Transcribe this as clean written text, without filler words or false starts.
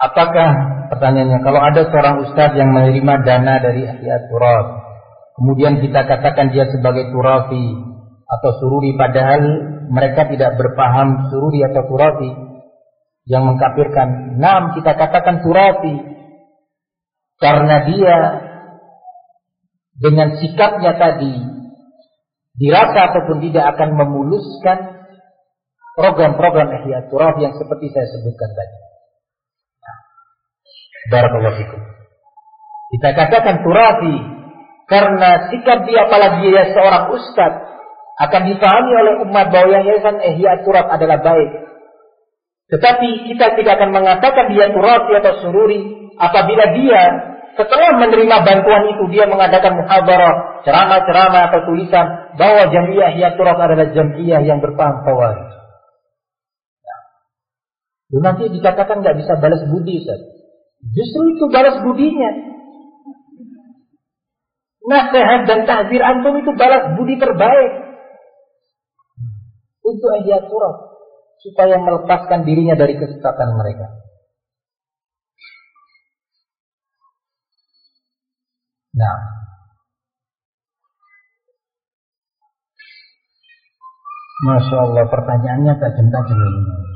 Apakah, pertanyaannya, kalau ada seorang ustadz yang menerima dana dari Ihya Turab, kemudian kita katakan dia sebagai turafi atau sururi, padahal mereka tidak berpaham sururi atau turafi yang mengkafirkan. Naam, kita katakan turafi karena dia dengan sikapnya tadi dirasa ataupun tidak akan memuluskan program-program Ihya Turab yang seperti saya sebutkan tadi. Barakallahu fikum. Kita katakan turafi karena sikap dia, apalagi dia seorang ustaz, akan dipahami oleh umat bahwa yayasan Ihya Turab adalah baik. Tetapi kita tidak akan mengatakan dia turafi atau sururi apabila dia setelah menerima bantuan itu dia mengadakan muhadarah, ceramah-ceramah atau tulisan bahwa Jamiah Ihya Turab adalah jamiah yang berpaham khawarij. Nanti dikatakan nggak bisa balas budi, Ustaz. Justru itu balas budinya. Nasihat dan tahzir antum itu balas budi terbaik untuk Ihya Turab supaya melepaskan dirinya dari kesesatan mereka. Nah, Masya Allah, pertanyaannya tajam-tajam ini.